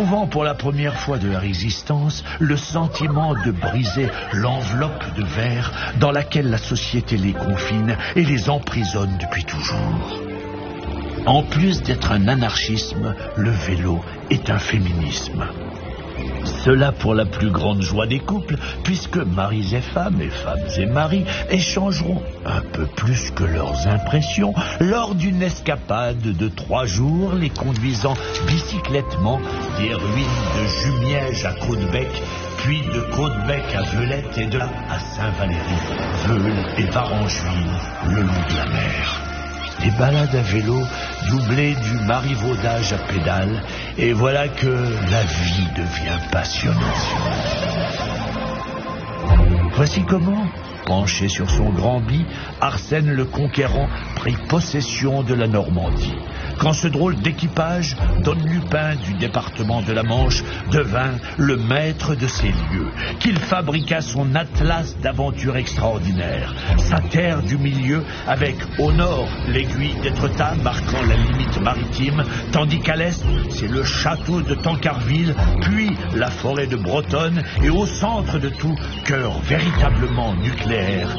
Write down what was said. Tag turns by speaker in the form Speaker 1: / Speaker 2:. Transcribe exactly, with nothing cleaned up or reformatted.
Speaker 1: éprouvant pour la première fois de leur existence le sentiment de briser l'enveloppe de verre dans laquelle la société les confine et les emprisonne depuis toujours. En plus d'être un anarchisme, le vélo est un féminisme. Cela pour la plus grande joie des couples, puisque maris et femmes, et femmes et maris, échangeront un peu plus que leurs impressions lors d'une escapade de trois jours, les conduisant bicyclettement des ruines de Jumièges à Caudebec, puis de Caudebec à Velette et de là à Saint-Valéry, Veule et Varangeville, le long de la mer. Des balades à vélo doublées du marivaudage à pédales, et voilà que la vie devient passionnante. Voici comment, penché sur son grand bis, Arsène le Conquérant prit possession de la Normandie. Quand ce drôle d'équipage, Don Lupin du département de la Manche, devint le maître de ces lieux, qu'il fabriqua son atlas d'aventures extraordinaires, sa terre du milieu avec au nord l'aiguille d'Étretat marquant la limite maritime, tandis qu'à l'est c'est le château de Tancarville, puis la forêt de Bretonne, et au centre de tout, cœur véritablement nucléaire,